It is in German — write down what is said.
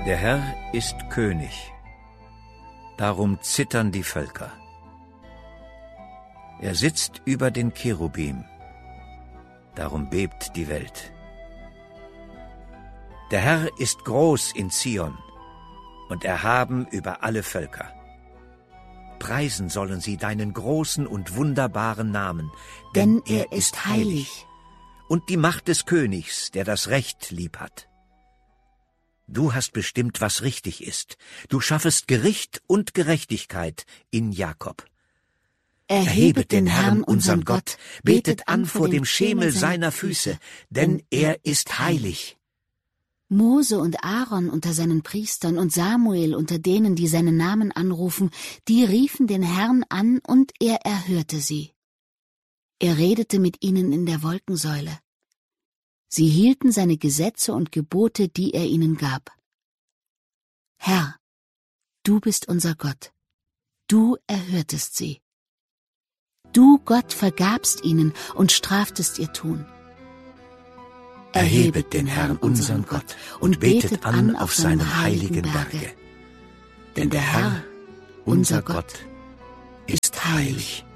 Der Herr ist König, darum zittern die Völker. Er sitzt über den Cherubim, darum bebt die Welt. Der Herr ist groß in Zion und erhaben über alle Völker. Preisen sollen sie deinen großen und wunderbaren Namen, denn er ist heilig. Und die Macht des Königs, der das Recht lieb hat. Du hast bestimmt, was richtig ist. Du schaffest Gericht und Gerechtigkeit in Jakob. Erhebet den Herrn, unseren Gott, betet an vor dem Schemel seiner Füße, denn er ist heilig. Mose und Aaron unter seinen Priestern und Samuel unter denen, die seinen Namen anrufen, die riefen den Herrn an, und er erhörte sie. Er redete mit ihnen in der Wolkensäule. Sie hielten seine Gesetze und Gebote, die er ihnen gab. Herr, du bist unser Gott. Du erhörtest sie. Du, Gott, vergabst ihnen und straftest ihr Tun. Erhebet den Herrn, unseren Gott, und betet an auf seinen heiligen Berge. Denn der Herr, unser Gott, ist heilig.